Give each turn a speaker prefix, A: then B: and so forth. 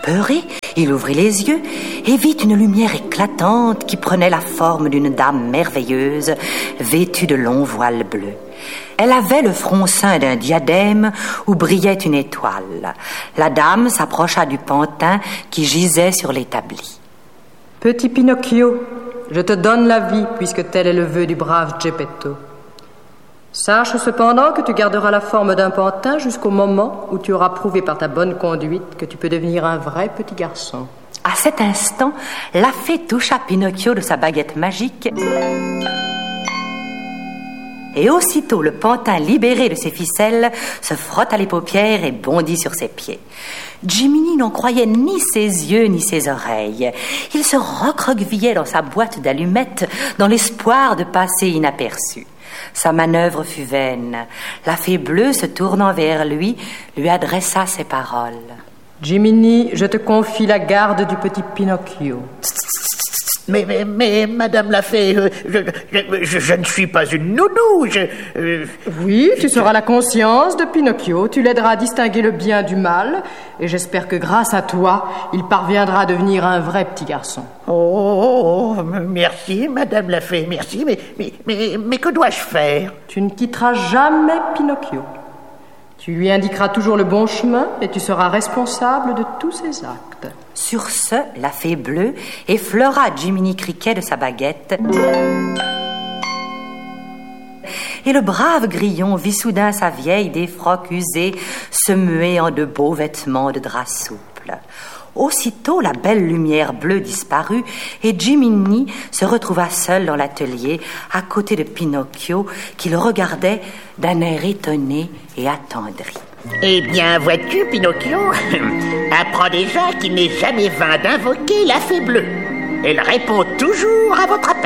A: Peuré, il ouvrit les yeux et vit une lumière éclatante qui prenait la forme d'une dame merveilleuse, vêtue de longs voiles bleus. Elle avait le front ceint d'un diadème où brillait une étoile. La dame s'approcha du pantin qui gisait sur l'établi.
B: Petit Pinocchio, je te donne la vie puisque tel est le vœu du brave Geppetto. Sache cependant que tu garderas la forme d'un pantin jusqu'au moment où tu auras prouvé par ta bonne conduite que tu peux devenir un vrai petit garçon.
A: À cet instant, la fée toucha Pinocchio de sa baguette magique et aussitôt le pantin libéré de ses ficelles se frotta les paupières et bondit sur ses pieds. Jiminy n'en croyait ni ses yeux ni ses oreilles. Il se recroquevillait dans sa boîte d'allumettes dans l'espoir de passer inaperçu. Sa manœuvre fut vaine. La fée bleue, se tournant vers lui, lui adressa ces paroles.
B: Jiminy, je te confie la garde du petit Pinocchio.
C: Mais Madame la Fée, je ne suis pas une nounou,
B: Oui, tu seras la conscience de Pinocchio, tu l'aideras à distinguer le bien du mal, et j'espère que grâce à toi, il parviendra à devenir un vrai petit garçon.
C: Oh, merci Madame la Fée, merci, mais que dois-je faire?
B: Tu ne quitteras jamais Pinocchio. Tu lui indiqueras toujours le bon chemin et tu seras responsable de tous ses actes.
A: Sur ce, la fée bleue effleura Jiminy Cricket de sa baguette. Et le brave grillon vit soudain sa vieille défroque usée se muer en de beaux vêtements de drap souple. Aussitôt, la belle lumière bleue disparut et Jiminy se retrouva seul dans l'atelier à côté de Pinocchio qui le regardait d'un air étonné et attendri.
C: Eh bien, vois-tu, Pinocchio, apprends déjà qu'il n'est jamais vain d'invoquer la fée bleue. Elle répond toujours à votre appel.